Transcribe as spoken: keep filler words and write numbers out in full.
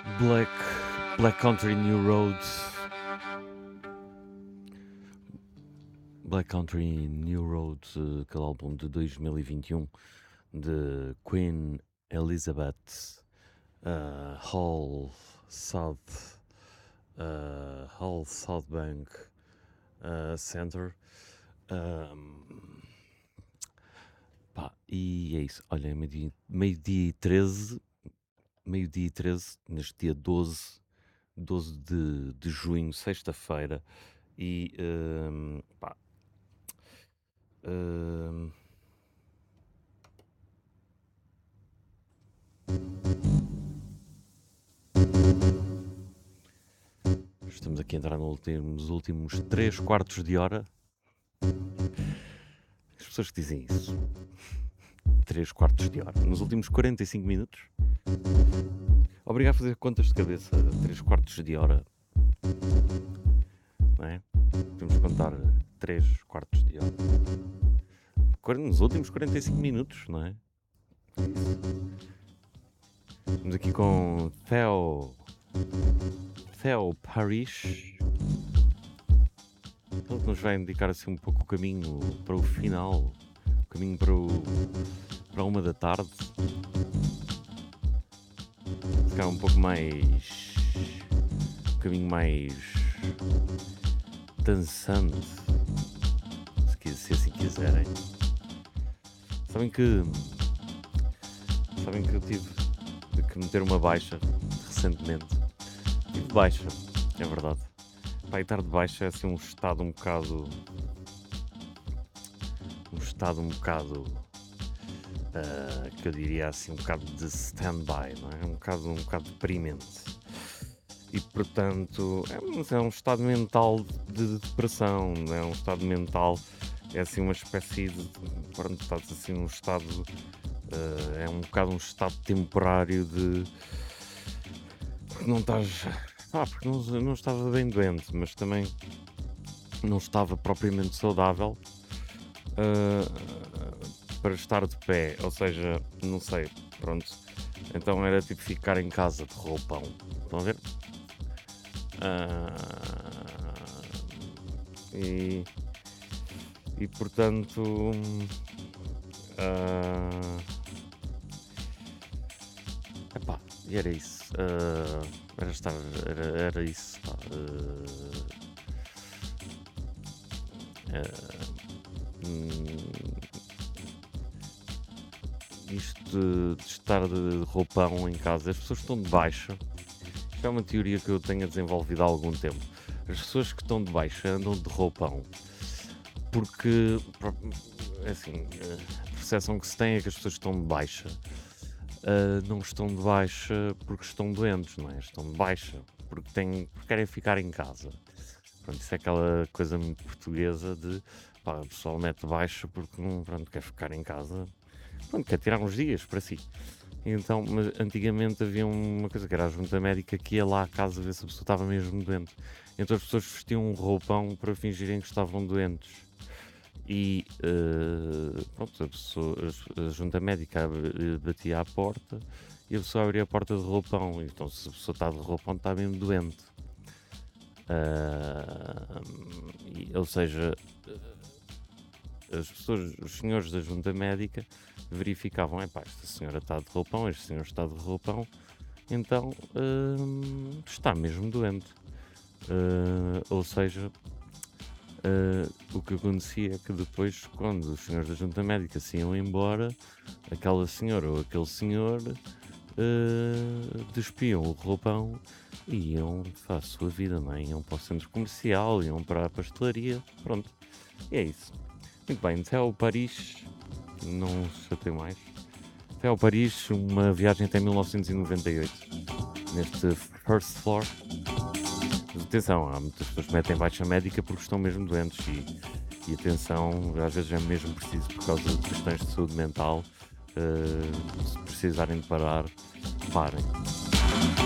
Black, Black Country New Road, Black Country New Road, eh, aquele álbum de dois mil e vinte e um de Queen Elizabeth uh, Hall South uh, Hall South Bank uh, Center. Um, pá, e é isso. Olha, meio-dia meio-dia e treze, meio-dia e treze, neste dia doze doze de, de junho, sexta-feira. E hum, pá, hum, estamos aqui a entrar no último- nos últimos três quartos de hora. As pessoas que dizem isso, três quartos de hora, nos últimos quarenta e cinco minutos. Obrigado a fazer contas de cabeça, três quartos de hora, não é? Temos que contar três quartos de hora. Quar- Nos últimos quarenta e cinco minutos, não é? Estamos aqui com Theo, Theo Paris. Ele que nos vai indicar assim um pouco o caminho para o final, o caminho para, o, para uma da tarde. Se calhar um pouco mais. Um caminho mais. dançante, se, quis- se assim quiserem. Sabem que. Sabem que eu tive de que meter uma baixa recentemente. Tive baixa, é verdade. Pá, e estar de baixa é assim um estado um bocado. Um estado um bocado. ah, que eu diria assim um bocado de stand-by, não é? Um bocado, um bocado deprimente. E portanto é um, é um estado mental de depressão, não é um estado mental, é assim uma espécie de. Pronto, estás assim num estado. ah, é um bocado um estado temporário de. Porque não estás. Ah, porque não, não estava bem doente, mas também não estava propriamente saudável ah, para estar de pé, ou seja, não sei, pronto. Então era tipo ficar em casa de roupão. Estão a ver? Ah, e, e portanto. ah, epá, e era isso. ah, era, estar, era, era isso. Pá, ah, ah, hum, isto de, de estar de roupão em casa, as pessoas estão de baixa. Isto é uma teoria que eu tenho desenvolvido há algum tempo. As pessoas que estão de baixa andam de roupão porque, pro- é assim, a percepção que se tem é que as pessoas que estão de baixa ah, não estão de baixa porque estão doentes, não é? Estão de baixa porque, têm, porque querem ficar em casa. Pronto, isso é aquela coisa muito portuguesa de pá, o pessoal mete baixa porque não, pronto, quer ficar em casa, pronto, quer tirar uns dias para si. Então, mas antigamente havia uma coisa que era a junta médica que ia lá à casa ver se a pessoa estava mesmo doente. Então as pessoas vestiam um roupão para fingirem que estavam doentes. E eh, pronto, a, pessoa, a, a junta médica ab- batia à porta e a pessoa abria a porta de roupão. Então, se a pessoa está de roupão, está mesmo doente. Ah, e- ou seja, as pessoas, os senhores da junta médica verificavam: epá, esta senhora está de roupão, este senhor está de roupão, então hum, está mesmo doente. Ah, ou seja, ah, o que acontecia é que depois, quando os senhores da junta médica se iam embora, aquela senhora ou aquele senhor ah, despiam o roupão e iam para a sua vida, não é? Iam para o centro comercial, iam para a pastelaria, pronto. E é isso. Muito bem, até ao Paris, não se chatei mais. Até ao Paris, uma viagem até mil novecentos e noventa e oito, neste first floor. Mas atenção, há muitas pessoas que metem baixa médica porque estão mesmo doentes e, e atenção, às vezes é mesmo preciso por causa de questões de saúde mental. eh, se precisarem de parar, parem.